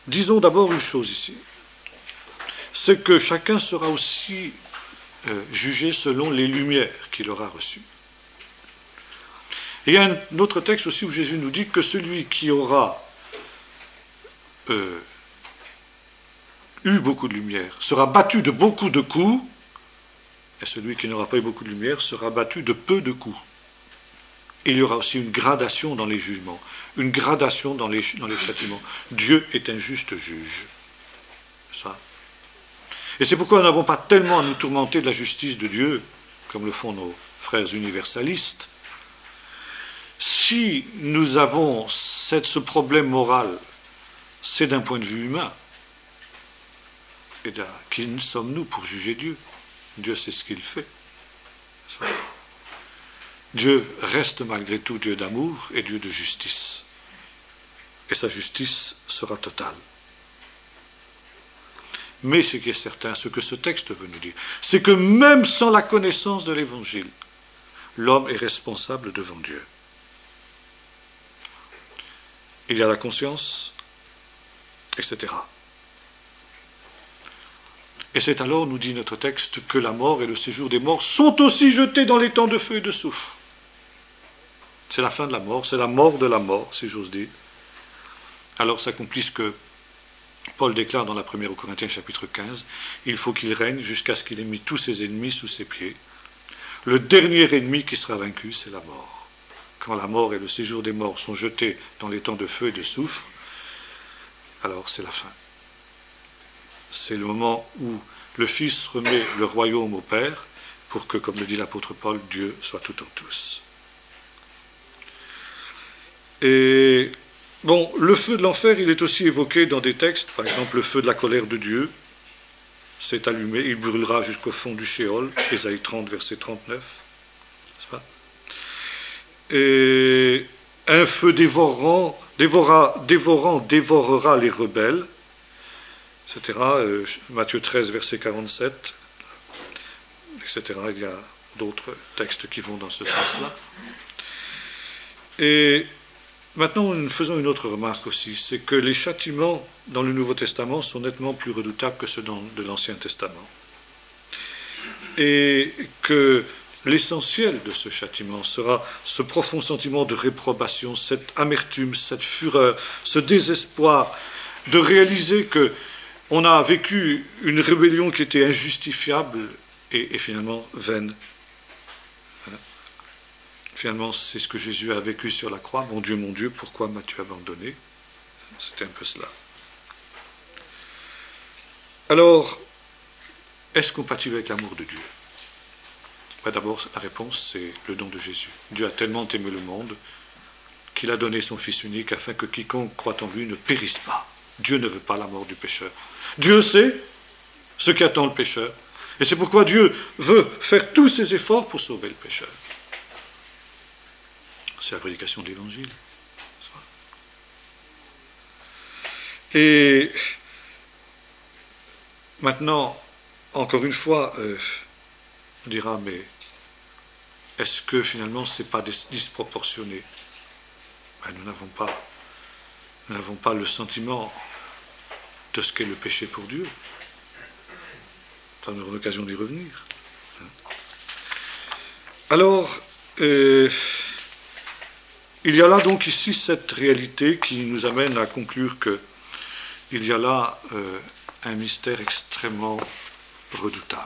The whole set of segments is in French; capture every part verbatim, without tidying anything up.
Disons d'abord une chose ici, c'est que chacun sera aussi euh, jugé selon les lumières qu'il aura reçues. Et il y a un autre texte aussi où Jésus nous dit que celui qui aura euh, eu beaucoup de lumière sera battu de beaucoup de coups, et celui qui n'aura pas eu beaucoup de lumière sera battu de peu de coups. Il y aura aussi une gradation dans les jugements, une gradation dans les, dans les châtiments. Dieu est un juste juge. Ça. Et c'est pourquoi nous n'avons pas tellement à nous tourmenter de la justice de Dieu, comme le font nos frères universalistes. Si nous avons cette, ce problème moral, c'est d'un point de vue humain. Et là, qui sommes-nous pour juger Dieu? Dieu sait ce qu'il fait. Ça. Dieu reste malgré tout Dieu d'amour et Dieu de justice. Et sa justice sera totale. Mais ce qui est certain, ce que ce texte veut nous dire, c'est que même sans la connaissance de l'Évangile, l'homme est responsable devant Dieu. Il y a la conscience, et cetera. Et c'est alors, nous dit notre texte, que la mort et le séjour des morts sont aussi jetés dans les temps de feu et de soufre. C'est la fin de la mort, c'est la mort de la mort, si j'ose dire. Alors s'accomplit ce que Paul déclare dans la première aux Corinthiens chapitre quinze, il faut qu'il règne jusqu'à ce qu'il ait mis tous ses ennemis sous ses pieds. Le dernier ennemi qui sera vaincu, c'est la mort. Quand la mort et le séjour des morts sont jetés dans les temps de feu et de soufre, alors c'est la fin. C'est le moment où le Fils remet le royaume au Père pour que, comme le dit l'apôtre Paul, Dieu soit tout en tous. Et bon, le feu de l'enfer, il est aussi évoqué dans des textes, par exemple le feu de la colère de Dieu, c'est allumé, il brûlera jusqu'au fond du Shéol, Ésaïe trente, verset trente-neuf, n'est-ce pas? Et un feu dévorant, dévora, dévorant dévorera les rebelles, et cetera. Euh, Matthieu treize, verset quarante-sept, et cetera. Il y a d'autres textes qui vont dans ce sens-là. Et maintenant, nous faisons une autre remarque aussi, c'est que les châtiments dans le Nouveau Testament sont nettement plus redoutables que ceux dans, de l'Ancien Testament. Et que l'essentiel de ce châtiment sera ce profond sentiment de réprobation, cette amertume, cette fureur, ce désespoir de réaliser que on a vécu une rébellion qui était injustifiable et, et finalement vaine. Finalement, c'est ce que Jésus a vécu sur la croix. Mon Dieu, mon Dieu, pourquoi m'as-tu abandonné? C'était un peu cela. Alors, est-ce compatible avec l'amour de Dieu? Ben d'abord, la réponse, c'est le don de Jésus. Dieu a tellement aimé le monde qu'il a donné son Fils unique afin que quiconque croit en lui ne périsse pas. Dieu ne veut pas la mort du pécheur. Dieu sait ce qu'attend le pécheur. Et c'est pourquoi Dieu veut faire tous ses efforts pour sauver le pécheur. C'est la prédication de l'Évangile. Et maintenant, encore une fois, euh, on dira, mais est-ce que finalement ce n'est pas disproportionné? Ben, nous n'avons pas, nous n'avons pas le sentiment de ce qu'est le péché pour Dieu. Nous aurons l'occasion d'y revenir. Alors, euh, il y a là donc ici cette réalité qui nous amène à conclure qu'il y a là euh, un mystère extrêmement redoutable.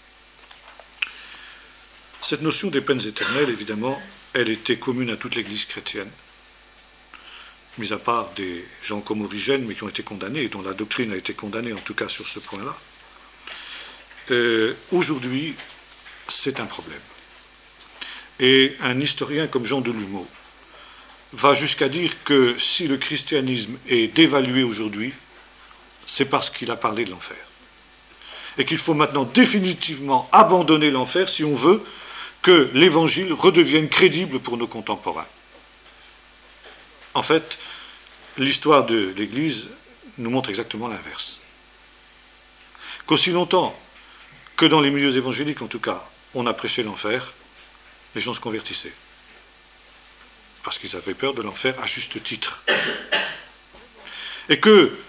Cette notion des peines éternelles, évidemment, elle était commune à toute l'Église chrétienne, mis à part des gens comme Origène, mais qui ont été condamnés, et dont la doctrine a été condamnée, en tout cas sur ce point-là. Euh, aujourd'hui, c'est un problème. Et un historien comme Jean Delumeau va jusqu'à dire que si le christianisme est dévalué aujourd'hui, c'est parce qu'il a parlé de l'enfer. Et qu'il faut maintenant définitivement abandonner l'enfer si on veut que l'Évangile redevienne crédible pour nos contemporains. En fait, l'histoire de l'Église nous montre exactement l'inverse. Qu'aussi longtemps que dans les milieux évangéliques, en tout cas, on a prêché l'enfer, les gens se convertissaient. Parce qu'ils avaient peur de l'enfer à juste titre. Et que